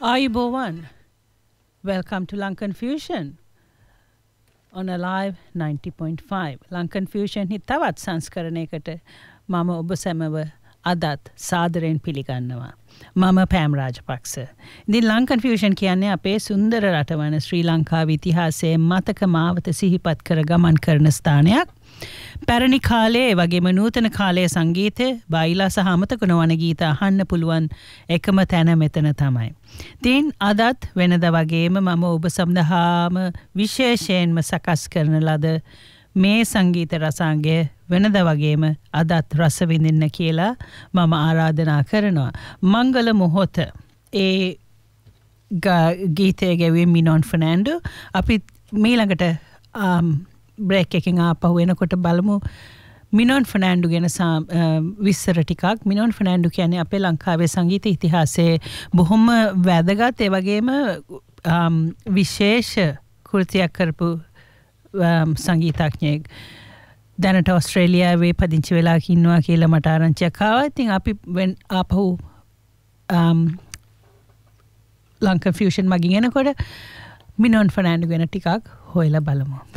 Ayubowan, welcome to Lankan Fusion on Alive 90.5. Lankan Fusion hi තවත් සංස්කරණයකට මම ඔබ සැමව අදත් සාදරයෙන් පිළිගන්නවා. මම පෑම් රාජපක්ෂ. ඉතින් Lankan Fusion කියන්නේ අපේ සුන්දර රටවන ශ්‍රී ලංකාවේ ඉතිහාසයේ මතක මාවත සිහිපත් කර ගමන් කරන ස්ථානයක්. පැරණි කාලයේ වගේම නූතන කාලයේ සංගීතය බයිලා සහ අමතක නොවන ගීත අහන්න පුළුවන් එකම තැන මෙතන තමයි. ඉතින් අදත් වෙනදා වගේම මම ඔබ සම්දහාම විශේෂයෙන්ම සකස් කරන ලද මේ සංගීත රසාංගය වෙනදා වගේම අදත් රස විඳින්න කියලා මම ආරාධනා කරනවා. මංගල මොහොත ඒ ගීතය ගැව්වේ මිනොන් ෆර්නැන්ඩෝ. අපි ඊළඟට බ්‍රේක් එකකින් ආපහු එනකොට බලමු මිනොන් ෆර්නැන්ඩෝ ගැන විස්තර ටිකක්. මිනොන් ෆර්නැන්ඩෝ කියන්නේ අපේ ලංකාවේ සංගීත ඉතිහාසයේ බොහොම වැදගත් ඒ වගේම විශේෂ කෘතියක් කරපු සංගීතඥයෙක්. දැනට ඔස්ට්‍රේලියාවේ පදිංචි වෙලා ඉන්නවා කියලා මට ආරංචියක් ආවා. ඉතින් අපි ආපහු Lankan Fusion මගින් එනකොට මිනොන් ෆර්නැන්ඩෝ ගැන ටිකක් හොයලා බලමු.